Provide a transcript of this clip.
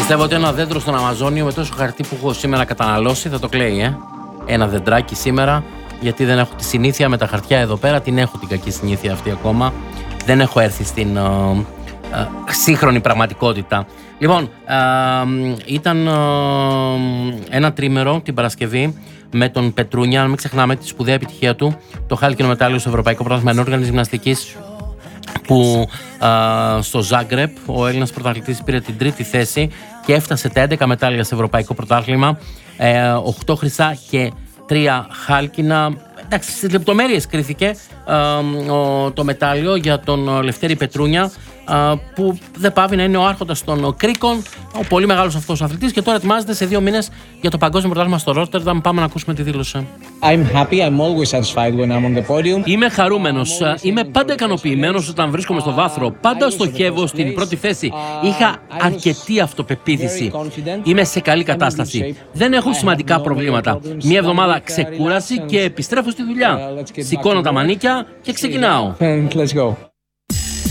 Πιστεύω ότι ένα δέντρο στον Αμαζόνιο με τόσο χαρτί που έχω σήμερα καταναλώσει θα το κλαίει, Ένα δεντράκι σήμερα, γιατί δεν έχω τη συνήθεια με τα χαρτιά εδώ πέρα, την έχω την κακή συνήθεια αυτή ακόμα. Δεν έχω έρθει στην σύγχρονη πραγματικότητα. Λοιπόν, ήταν ένα τρίμερο την Παρασκευή με τον Πετρούνια, αν μην ξεχνάμε τη σπουδαία επιτυχία του, το χάλκινο μετάλλιο στο Ευρωπαϊκό Πρωτάθλημα Ενόργανης Γυμναστικής, που στο Ζάγκρεπ ο Έλληνας πρωταθλητής πήρε την τρίτη θέση και έφτασε τα 11 μετάλλια σε Ευρωπαϊκό Πρωτάθλημα, 8 χρυσά και 3 χάλκινα. Εντάξει, στις λεπτομέρειες κρίθηκε το μετάλλιο για τον Λευτέρη Πετρούνια, που δεν πάβει να είναι ο άρχοντας των κρίκων, ο πολύ μεγάλος αυτός ο αθλητής, και τώρα ετοιμάζεται σε 2 μήνες για το Παγκόσμιο Πρωτάθλημα στο Ρότερνταμ. Πάμε να ακούσουμε τη δήλωση. Είμαι χαρούμενος, είμαι πάντα ικανοποιημένος όταν βρίσκομαι στο βάθρο, πάντα στοχεύω στην πρώτη θέση. Είχα αρκετή αυτοπεποίθηση. Είμαι σε καλή κατάσταση. Δεν έχω σημαντικά προβλήματα. Μία εβδομάδα ξεκούραση και επιστρέφω στη δουλειά. Σηκώνω τα μανίκια και ξεκινάω.